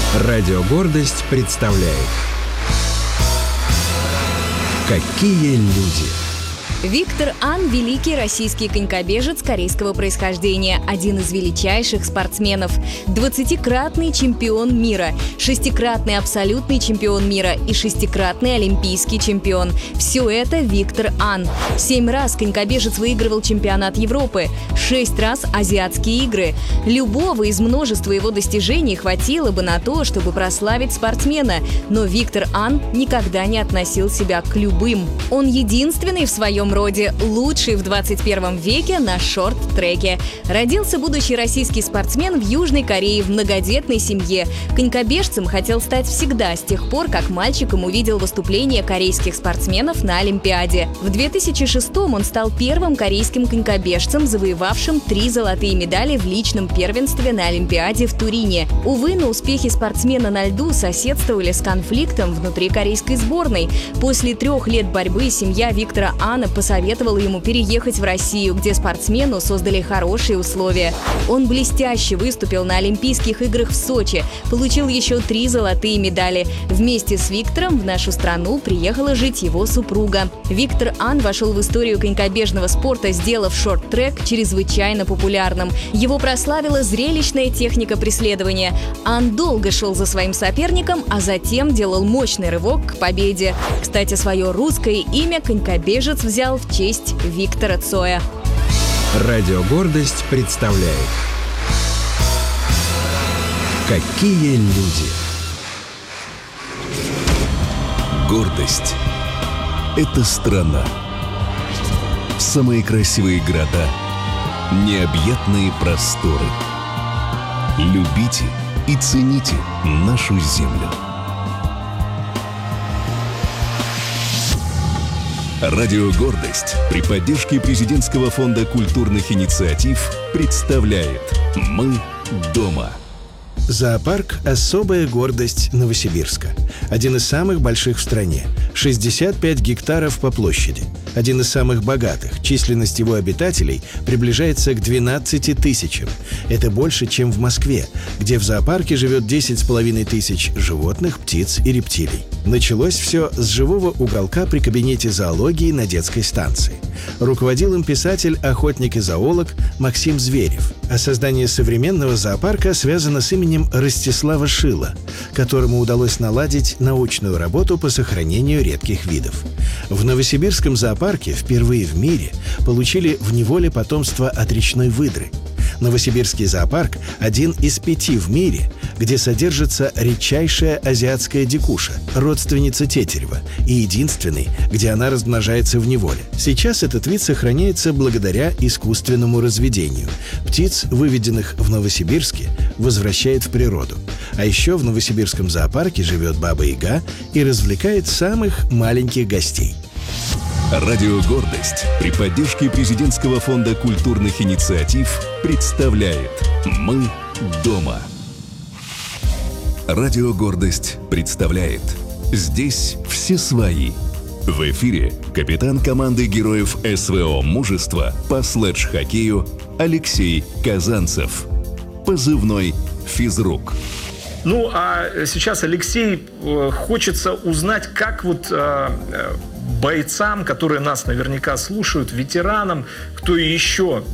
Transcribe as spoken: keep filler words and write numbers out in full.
Радио «Гордость» представляет «Какие люди». Виктор Ан – великий российский конькобежец корейского происхождения, один из величайших спортсменов, двадцатикратный чемпион мира, шестикратный абсолютный чемпион мира и шестикратный олимпийский чемпион. Все это Виктор Ан. Семь раз конькобежец выигрывал чемпионат Европы, шесть раз азиатские игры. Любого из множества его достижений хватило бы на то, чтобы прославить спортсмена, но Виктор Ан никогда не относил себя к любым. Он единственный в своем роде, лучший в двадцать первом веке на шорт-треке. Родился будущий российский спортсмен в Южной Корее в многодетной семье. Конькобежцем хотел стать всегда, с тех пор, как мальчиком увидел выступления корейских спортсменов на Олимпиаде. В две тысячи шестом он стал первым корейским конькобежцем, завоевавшим три золотые медали в личном первенстве на Олимпиаде в Турине. Увы, но успехи спортсмена на льду соседствовали с конфликтом внутри корейской сборной. После трех лет борьбы семья Виктора Ана посоветовала ему переехать в Россию, где спортсмену создали хорошие условия. Он блестяще выступил на Олимпийских играх в Сочи, получил еще три золотые медали. Вместе с Виктором в нашу страну приехала жить его супруга. Виктор Ан вошел в историю конькобежного спорта, сделав шорт-трек чрезвычайно популярным. Его прославила зрелищная техника преследования. Ан долго шел за своим соперником, а затем делал мощный рывок к победе. Кстати, свое русское имя конькобежец взял в честь Виктора Цоя. Радио «Гордость» представляет «Какие люди». Гордость – это страна. Самые красивые города, необъятные просторы. Любите и цените нашу землю. Радио «Гордость» при поддержке Президентского фонда культурных инициатив представляет «Мы дома». Зоопарк – особая гордость Новосибирска. Один из самых больших в стране – шестьдесят пять гектаров по площади. Один из самых богатых. Численность его обитателей приближается к двенадцати тысячам. Это больше, чем в Москве, где в зоопарке живет десять с половиной тысяч животных, птиц и рептилий. Началось все с живого уголка при кабинете зоологии на детской станции. Руководил им писатель, охотник и зоолог Максим Зверев. А создание современного зоопарка связано с именем Ростислава Шилла, которому удалось наладить научную работу по сохранению редких видов. В Новосибирском зоопарке впервые в мире получили в неволе потомство от речной выдры. Новосибирский зоопарк – один из пяти в мире, где содержится редчайшая азиатская дикуша, родственница тетерева, и единственный, где она размножается в неволе. Сейчас этот вид сохраняется благодаря искусственному разведению. Птиц, выведенных в Новосибирске, возвращает в природу. А еще в Новосибирском зоопарке живет Баба-Яга и развлекает самых маленьких гостей. Радио «Гордость» при поддержке Президентского фонда культурных инициатив представляет «Мы дома». Радио «Гордость» представляет «Здесь все свои». В эфире капитан команды героев СВО «Мужество» по следж-хоккею Алексей Казанцев. Позывной «Физрук». Ну, а сейчас, Алексей, хочется узнать, как вот бойцам, которые нас наверняка слушают, ветеранам, кто еще